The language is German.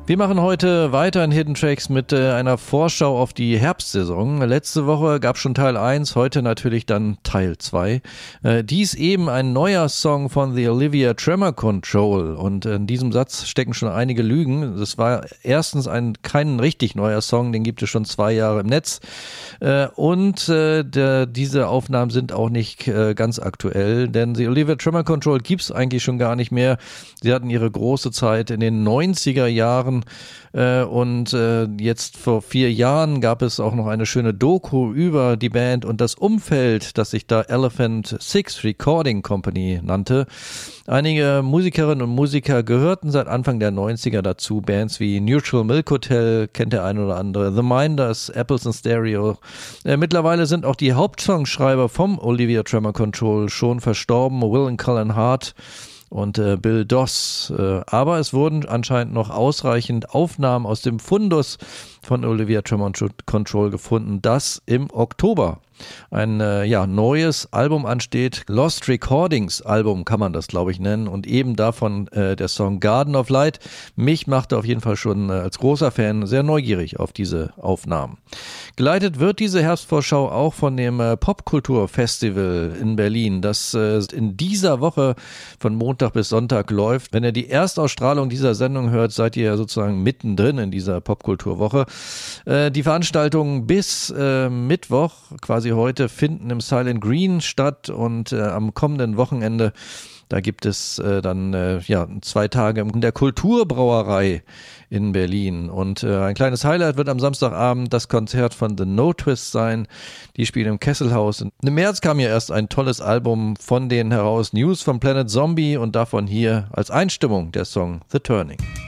Wir machen heute weiter in Hidden Tracks mit einer Vorschau auf die Herbstsaison. Letzte Woche gab es schon Teil 1, heute natürlich dann Teil 2. Dies eben ein neuer Song von The Olivia Tremor Control und in diesem Satz stecken schon einige Lügen. Das war erstens kein richtig neuer Song, den gibt es schon 2 Jahre im Netz und diese Aufnahmen sind auch nicht ganz aktuell, denn The Olivia Tremor Control gibt es eigentlich schon gar nicht mehr. Sie hatten ihre große Zeit in den 90er Jahren und jetzt vor 4 Jahren gab es auch noch eine schöne Doku über die Band und das Umfeld, das sich da Elephant Six Recording Company nannte. Einige Musikerinnen und Musiker gehörten seit Anfang der 90er dazu. Bands wie Neutral Milk Hotel, kennt der eine oder andere, The Minders, Apples and Stereo. Mittlerweile sind auch die Hauptsongschreiber vom Olivia Tremor Control schon verstorben, Will and Colin Hart und Bill Doss. Aber es wurden anscheinend noch ausreichend Aufnahmen aus dem Fundus von Olivia Tremor Control gefunden, das im Oktober ein neues Album ansteht. Lost Recordings Album kann man das, glaube ich, nennen. Und eben davon der Song Garden of Light. Mich machte auf jeden Fall schon als großer Fan sehr neugierig auf diese Aufnahmen. Geleitet wird diese Herbstvorschau auch von dem Popkulturfestival in Berlin, das in dieser Woche von Montag bis Sonntag läuft. Wenn ihr die Erstausstrahlung dieser Sendung hört, seid ihr ja sozusagen mittendrin in dieser Popkulturwoche. Die Veranstaltungen bis Mittwoch, quasi heute, finden im Silent Green statt und am kommenden Wochenende, da gibt es dann 2 Tage in der Kulturbrauerei in Berlin. Und ein kleines Highlight wird am Samstagabend das Konzert von The No Twist sein. Die spielen im Kesselhaus. Im März kam ja erst ein tolles Album von denen heraus, News from Planet Zombie, und davon hier als Einstimmung der Song The Turning.